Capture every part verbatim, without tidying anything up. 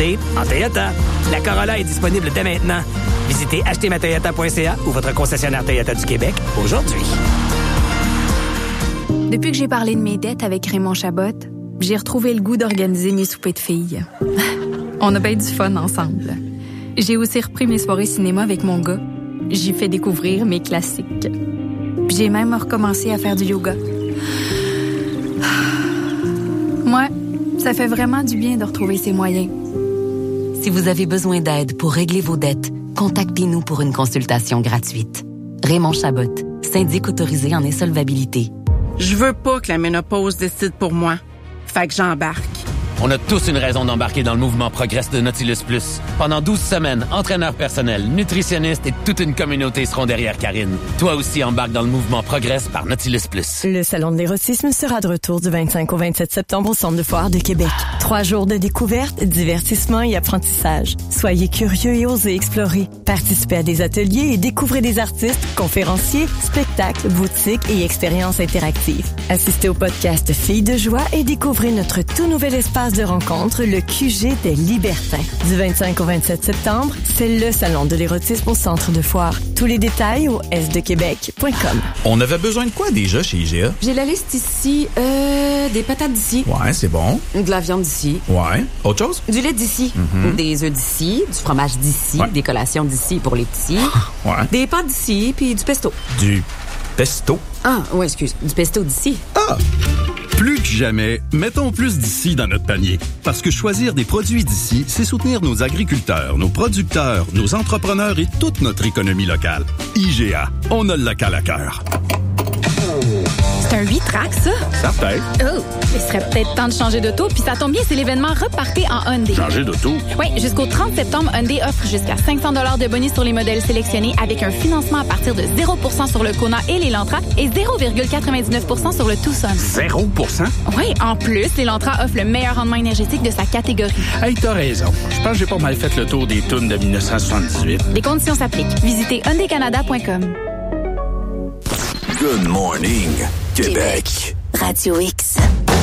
acheter en Toyota. La Corolla est disponible dès maintenant. Visitez acheter ma toyota point c a ou votre concessionnaire Toyota du Québec aujourd'hui. Depuis que j'ai parlé de mes dettes avec Raymond Chabot, j'ai retrouvé le goût d'organiser mes soupers de filles. On a bien du fun ensemble. J'ai aussi repris mes soirées cinéma avec mon gars. J'ai fait découvrir mes classiques. Puis j'ai même recommencé à faire du yoga. Moi, ça fait vraiment du bien de retrouver ses moyens. Si vous avez besoin d'aide pour régler vos dettes, contactez-nous pour une consultation gratuite. Raymond Chabot, syndic autorisé en insolvabilité. Je veux pas que la ménopause décide pour moi. Fait que j'embarque. On a tous une raison d'embarquer dans le mouvement Progress de Nautilus Plus. Pendant douze semaines, entraîneurs personnels, nutritionnistes et toute une communauté seront derrière Karine. Toi aussi embarque dans le mouvement Progress par Nautilus Plus. Le Salon de l'érotisme sera de retour du vingt-cinq au vingt-sept septembre au Centre de foire de Québec. Trois jours de découverte, divertissement et apprentissage. Soyez curieux et osez explorer. Participez à des ateliers et découvrez des artistes, conférenciers, spectacles, boutiques et expériences interactives. Assistez au podcast Filles de joie et découvrez notre tout nouvel espace de rencontre, le Q G des Libertins. Du vingt-cinq au vingt-sept septembre, c'est le Salon de l'érotisme au Centre de foire. Tous les détails au s de québec point com. On avait besoin de quoi déjà chez I G A? J'ai la liste ici. Euh, des patates d'ici. Ouais, c'est bon. De la viande d'ici. Ouais. Autre chose? Du lait d'ici. Mm-hmm. Des œufs d'ici. Du fromage d'ici. Ouais. Des collations d'ici pour les petits. Ouais. Des pâtes d'ici, puis du pesto. Du pesto? Ah, ouais, excuse. Du pesto d'ici. Ah! Plus que jamais, mettons plus d'ici dans notre panier. Parce que choisir des produits d'ici, c'est soutenir nos agriculteurs, nos producteurs, nos entrepreneurs et toute notre économie locale. I G A, on a le local à cœur. C'est un huit track, ça? Certain. Oh, il serait peut-être temps de changer d'auto, puis ça tombe bien, c'est l'événement Repartez en Hyundai. Changer d'auto? Oui, jusqu'au trente septembre, Hyundai offre jusqu'à cinq cents dollars de bonus sur les modèles sélectionnés avec un financement à partir de zéro pour cent sur le Kona et l'Elantra et zéro virgule quatre-vingt-dix-neuf pour cent sur le Tucson. zéro pour cent? Oui, en plus, l'Elantra offre le meilleur rendement énergétique de sa catégorie. Hey, t'as raison. Je pense que j'ai pas mal fait le tour des tunes de dix-neuf cent soixante-dix-huit. Les conditions s'appliquent. Visitez hyundai canada point com. Good morning, Québec. Radio X.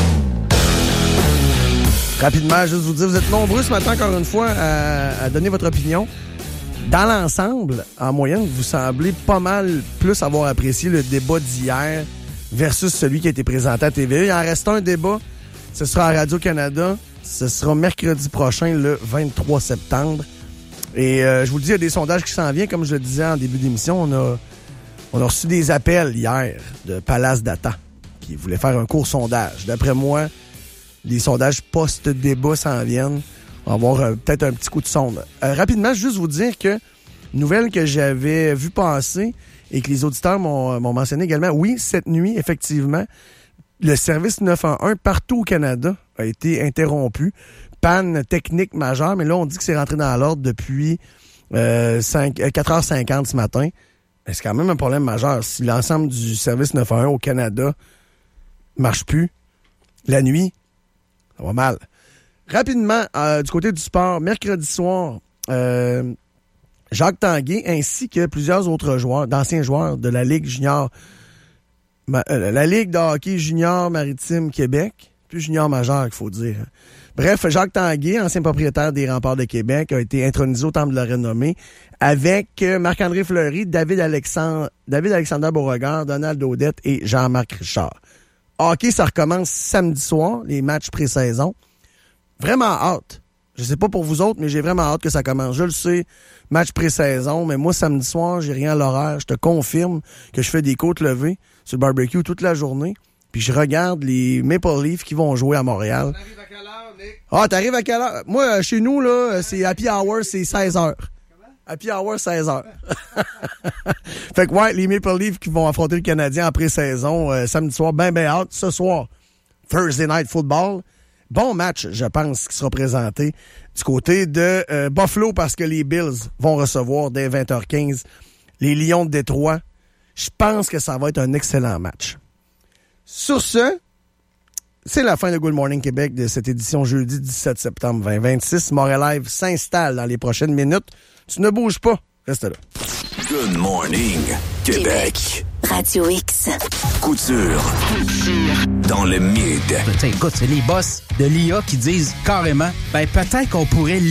Rapidement, juste vous dire, vous êtes nombreux ce matin, encore une fois, à, à donner votre opinion. Dans l'ensemble, en moyenne, vous semblez pas mal plus avoir apprécié le débat d'hier versus celui qui a été présenté à T V A. Il en reste un débat. Ce sera à Radio-Canada. Ce sera mercredi prochain, le vingt-trois septembre. Et euh, je vous le dis, il y a des sondages qui s'en viennent. Comme je le disais en début d'émission, on a, on a reçu des appels hier de Palace Data qui voulaient faire un court sondage. D'après moi, les sondages post-débat s'en viennent. On va avoir euh, peut-être un petit coup de sonde. Euh, rapidement, juste vous dire que, nouvelle que j'avais vu passer et que les auditeurs m'ont, m'ont mentionné également, oui, cette nuit, effectivement, le service neuf un un partout au Canada a été interrompu. Panne technique majeure, mais là, on dit que c'est rentré dans l'ordre depuis euh, quatre heures cinquante ce matin. Mais c'est quand même un problème majeur. Si l'ensemble du service neuf un un au Canada marche plus, la nuit, ça va mal. Rapidement, euh, du côté du sport, mercredi soir, euh, Jacques Tanguay ainsi que plusieurs autres joueurs, d'anciens joueurs de la Ligue junior, ma, euh, la Ligue de hockey junior maritime Québec, plus junior majeur qu'il faut dire. Bref, Jacques Tanguay, ancien propriétaire des Remparts de Québec, a été intronisé au Temple de la Renommée avec euh, Marc-André Fleury, David Alexandre, David Alexander Beauregard, Donald Audette et Jean-Marc Richard. Hockey, ça recommence samedi soir, les matchs pré-saison. Vraiment hâte. Je sais pas pour vous autres, mais j'ai vraiment hâte que ça commence. Je le sais, match pré-saison, mais moi, samedi soir, j'ai rien à l'horaire. Je te confirme que je fais des côtes levées sur le barbecue toute la journée, puis je regarde les Maple Leafs qui vont jouer à Montréal. T'arrives à quelle heure, Nick? Ah, t'arrives à quelle heure? Moi, chez nous, là, c'est happy hour, c'est seize heures. Comment? Happy hour, seize heures. Fait que, ouais, les Maple Leafs qui vont affronter le Canadien en pré-saison euh, samedi soir, ben, ben hâte. Ce soir, Thursday Night Football. Bon match, je pense, qui sera présenté du côté de euh, Buffalo parce que les Bills vont recevoir dès vingt heures quinze les Lions de Détroit. Je pense que ça va être un excellent match. Sur ce, c'est la fin de Good Morning Québec de cette édition jeudi dix-sept septembre vingt vingt-six. Montréal Live s'installe dans les prochaines minutes. Tu ne bouges pas, reste là. Good Morning Québec. Radio X. Couture. Couture. Dans le mid. Écoute, c'est les boss de l'I A qui disent carrément, ben peut-être qu'on pourrait